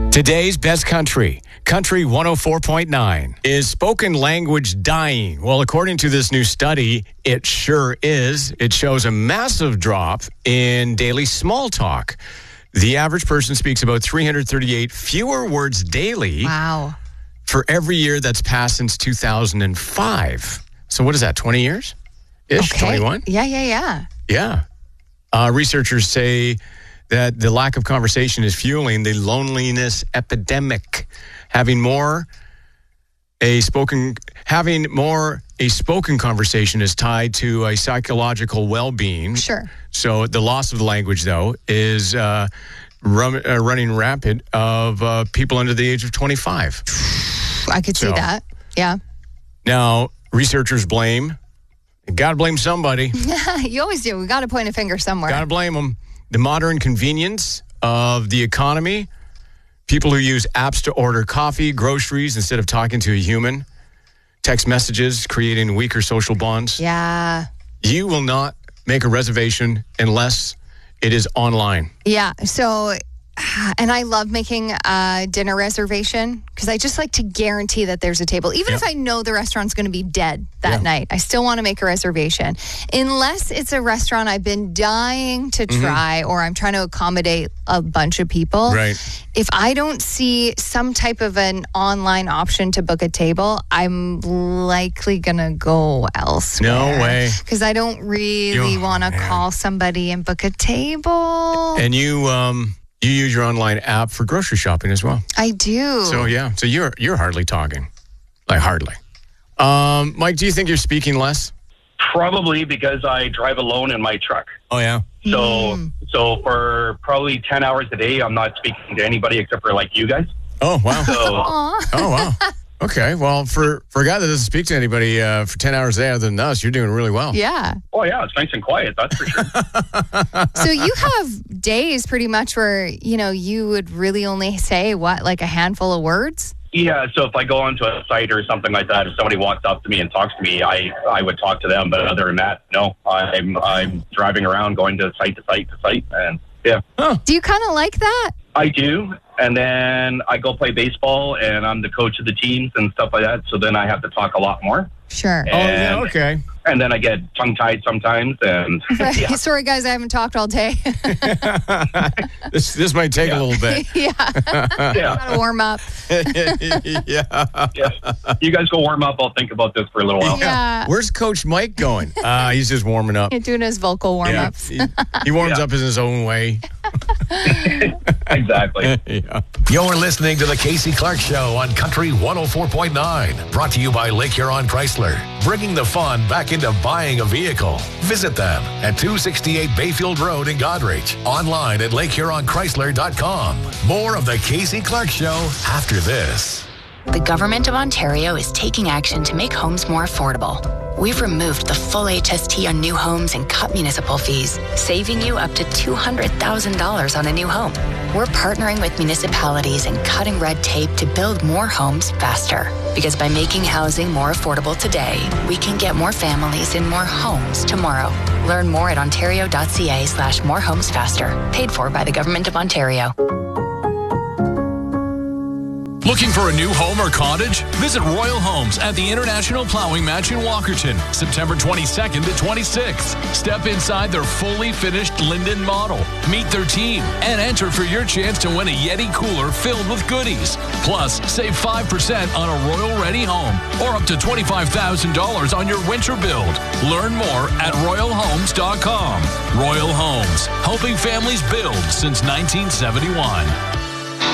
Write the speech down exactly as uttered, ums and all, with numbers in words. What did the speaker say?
Today's best country, Country one oh four point nine. Is spoken language dying? Well, according to this new study, it sure is. It shows a massive drop in daily small talk. The average person speaks about three hundred thirty-eight fewer words daily. Wow. For every year that's passed since two thousand five. So what is that, twenty years? Ish, Okay. twenty-one? Yeah, yeah, yeah. Yeah. Uh, researchers say that the lack of conversation is fueling the loneliness epidemic. Having more a spoken having more a spoken conversation is tied to a psychological well-being. Sure. So the loss of the language, though, is uh, run, uh, running rapid of uh, people under the age of twenty-five. I could see So- that. Yeah. Now, researchers blame. You got to blame somebody. You always do. We got to point a finger somewhere. Got to blame them. The modern convenience of the economy. People who use apps to order coffee, groceries instead of talking to a human. Text messages, creating weaker social bonds. Yeah. You will not make a reservation unless it is online. Yeah. So, and I love making a dinner reservation because I just like to guarantee that there's a table. Even Yep. if I know the restaurant's going to be dead that Yeah. night, I still want to make a reservation. Unless it's a restaurant I've been dying to try or I'm trying to accommodate a bunch of people. Right. If I don't see some type of an online option to book a table, I'm likely going to go elsewhere. No way. Because I don't really You- want to yeah. call somebody and book a table. And you um you use your online app for grocery shopping as well. I do. So yeah, so you're you're hardly talking. Like hardly. Um Mike, do you think you're speaking less? Probably because I drive alone in my truck. Oh yeah. So, so for probably ten hours a day, I'm not speaking to anybody except for like you guys. Oh wow. So, Aw. Oh wow. Okay. Well, for for a guy that doesn't speak to anybody uh, for ten hours a day other than us, you're doing really well. Yeah. oh yeah, it's nice and quiet. That's for sure. So you have days pretty much where, you know, you would really only say what, like a handful of words? Yeah. So if I go onto a site or something like that, if somebody walks up to me and talks to me, I I would talk to them. But other than that, no. I'm I'm driving around, going to site to site to site, and yeah, Do you kind of like that? I do. And then I go play baseball, and I'm the coach of the teams and stuff like that. So then I have to talk a lot more. Sure. Oh yeah, And- okay. And then I get tongue-tied sometimes, and yeah. Sorry, guys, I haven't talked all day. This this might take Yeah. a little bit. yeah. yeah, Gotta warm up. Yeah. yeah. You guys go warm up. I'll think about this for a little while. Yeah. Where's Coach Mike going? Uh, he's just warming up. You're doing his vocal warm Yeah. ups. He, he warms Yeah. up in his own way. Exactly. Yeah. You're listening to the Casey Clark Show on Country one oh four point nine. Brought to you by Lake Huron Chrysler. Bringing the fun back into buying a vehicle. Visit them at two sixty-eight Bayfield Road in Godrich. Online at lake huron chrysler dot com. More of the Casey Clark Show after this. The Government of Ontario is taking action to make homes more affordable. We've removed the full H S T on new homes and cut municipal fees, saving you up to two hundred thousand dollars on a new home. We're partnering with municipalities and cutting red tape to build more homes faster. Because by making housing more affordable today, we can get more families in more homes tomorrow. Learn more at ontario.ca slash more homes faster. Paid for by the Government of Ontario. Looking for a new home or cottage? Visit Royal Homes at the International Plowing Match in Walkerton, September twenty-second to twenty-sixth. Step inside their fully finished Linden model, meet their team, and enter for your chance to win a Yeti cooler filled with goodies. Plus, save five percent on a Royal Ready home or up to twenty-five thousand dollars on your winter build. Learn more at royal homes dot com. Royal Homes, helping families build since nineteen seventy-one.